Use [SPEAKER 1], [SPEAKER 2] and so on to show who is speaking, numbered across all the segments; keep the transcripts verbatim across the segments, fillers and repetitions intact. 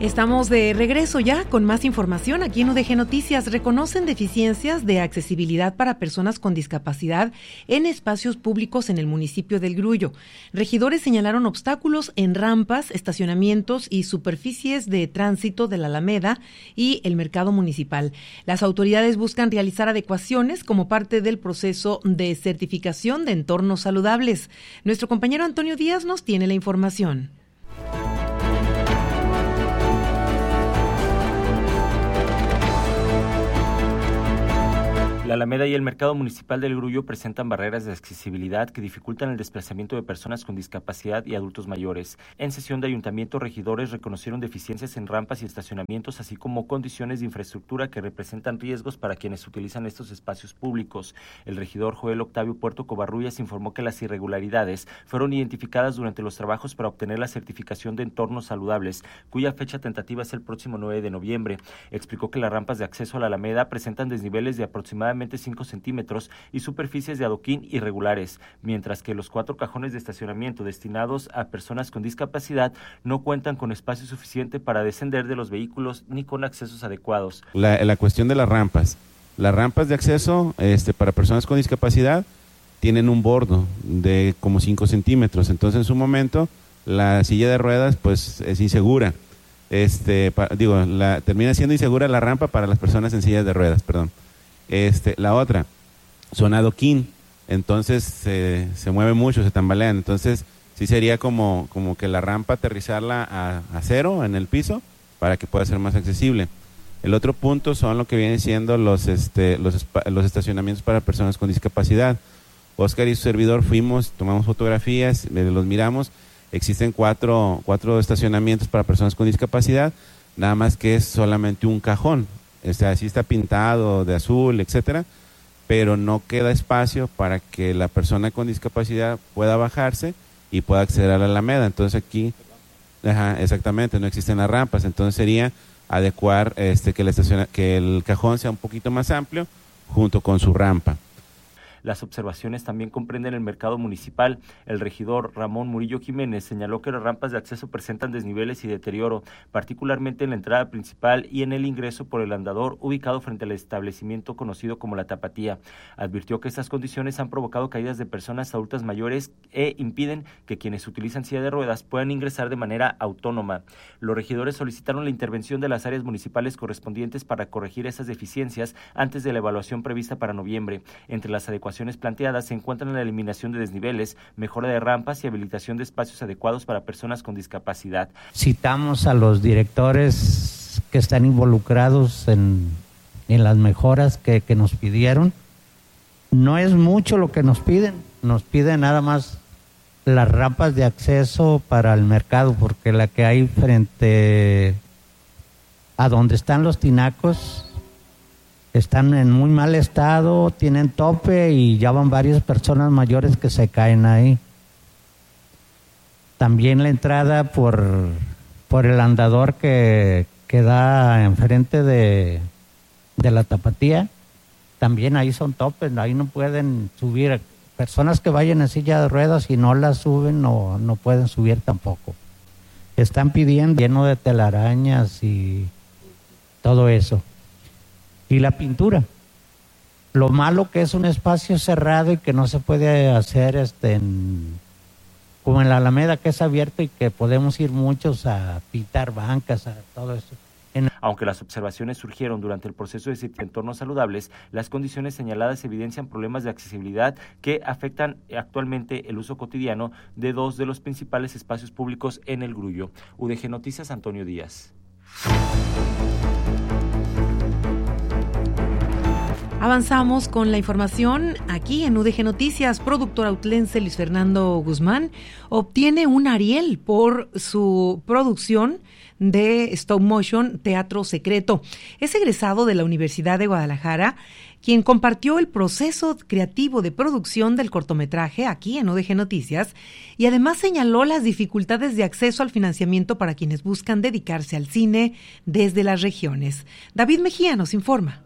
[SPEAKER 1] Estamos de regreso ya con más información aquí en U D G Noticias. Reconocen deficiencias de accesibilidad para personas con discapacidad en espacios públicos en el municipio del Grullo. Regidores señalaron obstáculos en rampas, estacionamientos y superficies de tránsito de la Alameda y el mercado municipal. Las autoridades buscan realizar adecuaciones como parte del proceso de certificación de entornos saludables. Nuestro compañero Antonio Díaz nos tiene la información.
[SPEAKER 2] La Alameda y el mercado municipal del Grullo presentan barreras de accesibilidad que dificultan el desplazamiento de personas con discapacidad y adultos mayores. En sesión de ayuntamiento, regidores reconocieron deficiencias en rampas y estacionamientos, así como condiciones de infraestructura que representan riesgos para quienes utilizan estos espacios públicos. El regidor Joel Octavio Puerto Covarrubias informó que las irregularidades fueron identificadas durante los trabajos para obtener la certificación de entornos saludables, cuya fecha tentativa es el próximo nueve de noviembre. Explicó que las rampas de acceso a la Alameda presentan desniveles de aproximadamente cinco centímetros y superficies de adoquín irregulares, mientras que los cuatro cajones de estacionamiento destinados a personas con discapacidad no cuentan con espacio suficiente para descender de los vehículos ni con accesos adecuados.
[SPEAKER 3] La, la cuestión de las rampas. Las rampas de acceso este, para personas con discapacidad tienen un bordo de como cinco centímetros, entonces en su momento la silla de ruedas pues es insegura. Este, pa, digo, la, termina siendo insegura la rampa para las personas en sillas de ruedas, perdón. Este, la otra, son adoquín, entonces se, se mueve mucho, se tambalean, entonces sí sería como, como que la rampa aterrizarla a, a cero en el piso para que pueda ser más accesible. El otro punto son lo que vienen siendo los, este, los, los estacionamientos para personas con discapacidad. Oscar y su servidor fuimos, tomamos fotografías, los miramos, existen cuatro, cuatro estacionamientos para personas con discapacidad, nada más que es solamente un cajón. O sea, sí está pintado de azul, etcétera, pero no queda espacio para que la persona con discapacidad pueda bajarse y pueda acceder a la Alameda. Entonces aquí, ajá, exactamente, no existen las rampas. Entonces sería adecuar este que, la estaciona, que el cajón sea un poquito más amplio junto con su rampa.
[SPEAKER 2] Las observaciones también comprenden el mercado municipal. El regidor Ramón Murillo Jiménez señaló que las rampas de acceso presentan desniveles y deterioro, particularmente en la entrada principal y en el ingreso por el andador ubicado frente al establecimiento conocido como La Tapatía. Advirtió que estas condiciones han provocado caídas de personas adultas mayores e impiden que quienes utilizan silla de ruedas puedan ingresar de manera autónoma. Los regidores solicitaron la intervención de las áreas municipales correspondientes para corregir esas deficiencias antes de la evaluación prevista para noviembre. Entre las adecuaciones planteadas se encuentran la eliminación de desniveles, mejora de rampas y habilitación de espacios adecuados para personas con discapacidad.
[SPEAKER 4] Citamos a los directores que están involucrados en, en las mejoras que, que nos pidieron. No es mucho lo que nos piden, nos piden nada más las rampas de acceso para el mercado, porque la que hay frente a donde están los tinacos están en muy mal estado, tienen tope y ya van varias personas mayores que se caen ahí. También la entrada por, por el andador que, que da enfrente de, de La Tapatía, también ahí son topes, ahí no pueden subir. Personas que vayan en silla de ruedas y no las suben, no, no pueden subir tampoco. Están pidiendo lleno de telarañas y todo eso. Y la pintura. Lo malo que es un espacio cerrado y que no se puede hacer este en, como en la Alameda, que es abierto y que podemos ir muchos a pintar bancas, a todo eso. En...
[SPEAKER 2] Aunque las observaciones surgieron durante el proceso de entornos saludables, las condiciones señaladas evidencian problemas de accesibilidad que afectan actualmente el uso cotidiano de dos de los principales espacios públicos en el Grullo. U D G Noticias, Antonio Díaz.
[SPEAKER 1] Avanzamos con la información aquí en U D G Noticias. Productor autlense Luis Fernando Guzmán obtiene un Ariel por su producción de stop motion Teatro Secreto. Es egresado de la Universidad de Guadalajara, quien compartió el proceso creativo de producción del cortometraje aquí en U D G Noticias y además señaló las dificultades de acceso al financiamiento para quienes buscan dedicarse al cine desde las regiones. David Mejía nos informa.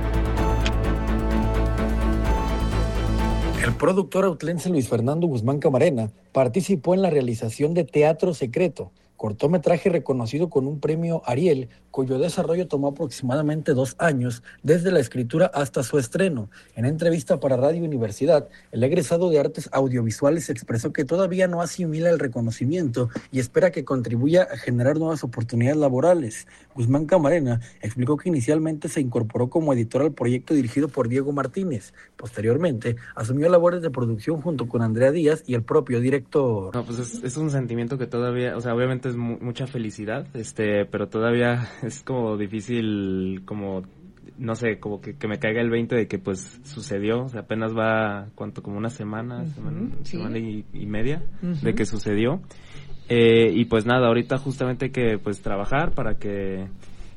[SPEAKER 5] El productor autlense Luis Fernando Guzmán Camarena participó en la realización de Teatro Secreto, cortometraje reconocido con un premio Ariel, cuyo desarrollo tomó aproximadamente dos años, desde la escritura hasta su estreno. En entrevista para Radio Universidad, el egresado de Artes Audiovisuales expresó que todavía no asimila el reconocimiento y espera que contribuya a generar nuevas oportunidades laborales. Guzmán Camarena explicó que inicialmente se incorporó como editor al proyecto dirigido por Diego Martínez. Posteriormente, asumió labores de producción junto con Andrea Díaz y el propio director.
[SPEAKER 6] No, pues es, es un sentimiento que todavía, o sea, obviamente es mu- mucha felicidad, este, pero todavía es como difícil, como, no sé, como que, que me caiga el veinte de que pues sucedió, o sea, apenas va, ¿cuánto? Como una semana, uh-huh, semana, sí. semana y, y media uh-huh. de que sucedió. Eh, y pues nada, ahorita justamente hay que pues trabajar para que